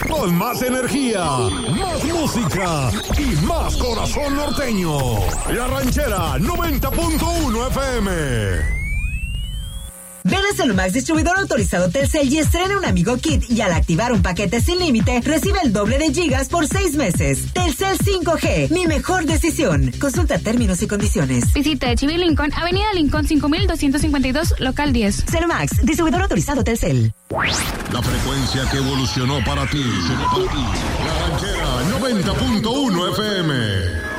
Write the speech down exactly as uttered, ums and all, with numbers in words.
con más energía, más música y más corazón norteño. La Ranchera noventa punto uno F M. Ven a Celumax, distribuidor autorizado Telcel, y estrena un Amigo Kit, y al activar un paquete sin límite, recibe el doble de gigas por seis meses. Telcel cinco G, mi mejor decisión. Consulta términos y condiciones. Visita Chibi Lincoln, Avenida Lincoln cinco mil doscientos cincuenta y dos, local diez. Celumax, distribuidor autorizado Telcel. La frecuencia que evolucionó para ti. La Ranchera noventa punto uno F M.